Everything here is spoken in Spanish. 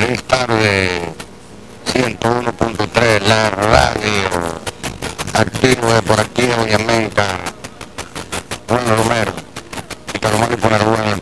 Feliz tarde, 101.3, la radio activo de por aquí de Doña América, Juan Romero, y Carlos Mario Poner bueno.